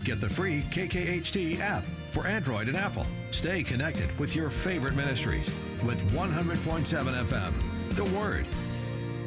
Get the free KKHT app for Android and Apple. Stay connected with your favorite ministries with 100.7 FM. The Word,